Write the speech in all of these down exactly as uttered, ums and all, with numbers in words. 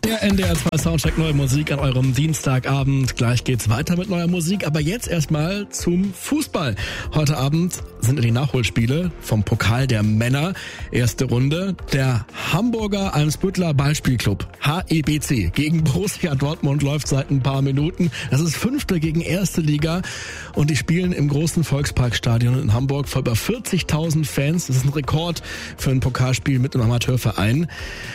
Der N D R zwei Soundcheck Neue Musik an eurem Dienstagabend. Gleich geht's weiter mit neuer Musik, aber jetzt erstmal zum Fußball. Heute Abend sind die Nachholspiele vom Pokal der Männer. Erste Runde. Der Hamburger Eimsbütteler Ballspielclub H E B C gegen Borussia Dortmund läuft seit ein paar Minuten. Das ist fünfte gegen erste Liga und die spielen im großen Volksparkstadion in Hamburg vor über vierzigtausend Fans. Das ist ein Rekord für ein Pokalspiel mit einem Amateurverein.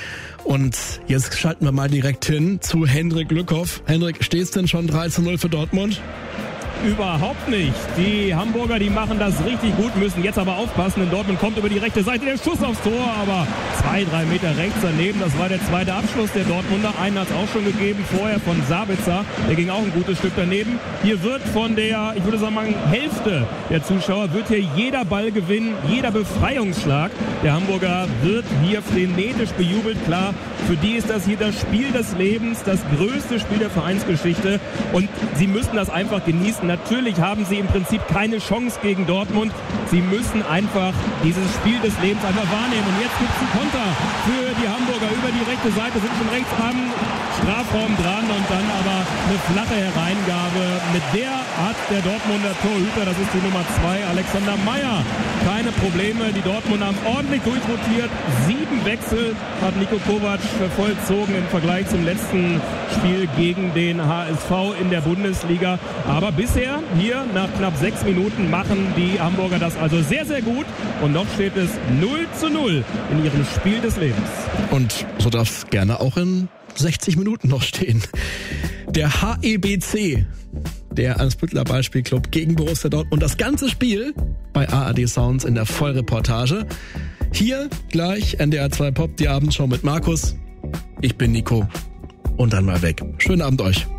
Und jetzt schalten wir mal direkt hin zu Hendrik Lückhoff. Hendrik, steht's denn schon drei zu null für Dortmund? Überhaupt nicht. Die Hamburger, die machen das richtig gut, müssen jetzt aber aufpassen, denn Dortmund kommt über die rechte Seite, der Schuss aufs Tor, aber zwei, drei Meter rechts daneben. Das war der zweite Abschluss der Dortmunder. Einen hat es auch schon gegeben, vorher von Sabitzer. Der ging auch ein gutes Stück daneben. Hier wird von der, ich würde sagen, Hälfte der Zuschauer, wird hier jeder Ball gewinnen, jeder Befreiungsschlag der Hamburger wird hier frenetisch bejubelt. Klar, für die ist das hier das Spiel des Lebens, das größte Spiel der Vereinsgeschichte und sie müssen das einfach genießen. Natürlich haben sie im Prinzip keine Chance gegen Dortmund. Sie müssen einfach dieses Spiel des Lebens einfach wahrnehmen. Und jetzt gibt es einen Konter für die Hamburger über die rechte Seite, sind schon rechts am Strafraum dran und dann aber eine flache Hereingabe. Mit der hat der Dortmunder Torhüter, das ist die Nummer zwei, Alexander Meyer, keine Probleme. Die Dortmunder haben ordentlich durchrotiert. Sieben Wechsel hat Niko Kovac vollzogen im Vergleich zum letzten Spiel gegen den H S V in der Bundesliga. Aber bisher hier nach knapp sechs Minuten machen die Hamburger das also sehr, sehr gut. Und noch steht es null zu null in ihrem Spiel des Lebens. Und so darf es gerne auch in sechzig Minuten noch stehen. Der H E B C, der Eimsbütteler Ballspielclub gegen Borussia Dortmund. Und das ganze Spiel bei A R D Sounds in der Vollreportage. Hier gleich N D R zwei Pop, die Abendshow mit Markus. Ich bin Nico. Und dann mal weg. Schönen Abend euch.